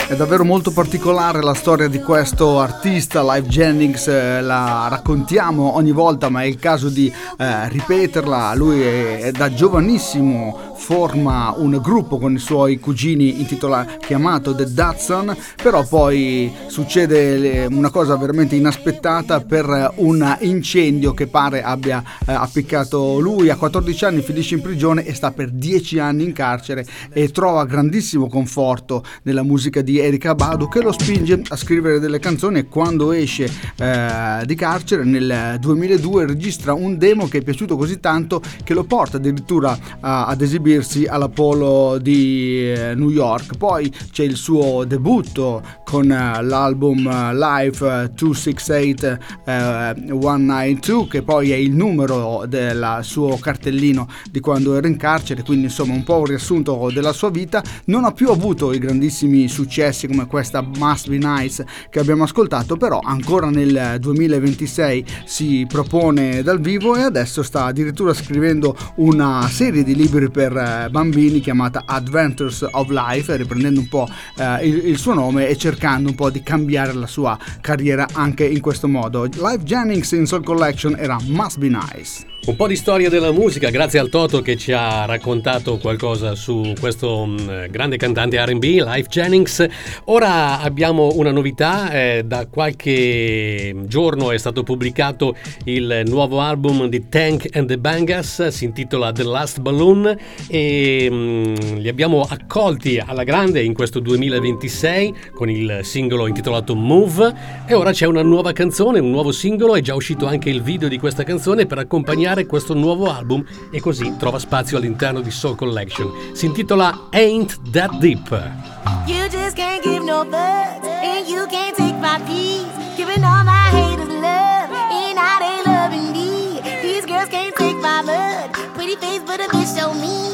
È davvero molto particolare la storia di questo artista, Lyfe Jennings, la raccontiamo ogni volta, ma è il caso di ripeterla. Lui è da giovanissimo forma un gruppo con i suoi cugini chiamato The Datsun, però poi succede una cosa veramente inaspettata per un incendio che pare abbia appiccato lui. A 14 anni finisce in prigione e sta per 10 anni in carcere e trova grandissimo conforto nella musica di Erykah Badu, che lo spinge a scrivere delle canzoni, e quando esce di carcere nel 2002 registra un demo che è piaciuto così tanto che lo porta addirittura ad esibirsi all'Apollo di New York. Poi c'è il suo debutto con l'album Live 268 192, che poi è il numero del suo cartellino di quando era in carcere, quindi insomma un po' un riassunto della sua vita. Non ha più avuto i grandissimi successi come questa Must Be Nice che abbiamo ascoltato, però ancora nel 2026 si propone dal vivo e adesso sta addirittura scrivendo una serie di libri per bambini chiamata Adventures of Life, riprendendo un po' il suo nome e cercando un po' di cambiare la sua carriera anche in questo modo. Lyfe Jennings in Soul Collection era Must Be Nice. Un po' di storia della musica, grazie al Toto che ci ha raccontato qualcosa su questo grande cantante R&B, Lyfe Jennings. Ora abbiamo una novità, da qualche giorno è stato pubblicato il nuovo album di Tank and the Bangas, si intitola The Last Balloon, e li abbiamo accolti alla grande in questo 2026 con il singolo intitolato Move, e ora c'è una nuova canzone, un nuovo singolo, è già uscito anche il video di questa canzone per accompagnare questo nuovo album, e così trova spazio all'interno di Soul Collection. Si intitola Ain't That Deep. You just can't give no fucks, and you can't take my peace. Giving all my haters love, and now they loving me. These girls can't take my blood. Pretty face, but a bitch so mean.